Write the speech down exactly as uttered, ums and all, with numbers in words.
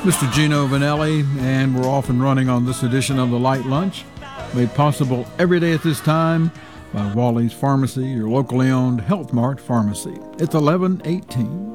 Mister Gino Vanelli, and we're off and running on this edition of the Light Lunch, made possible every day at this time by Wally's Pharmacy, your locally owned Health Mart pharmacy. It's eleven eighteen.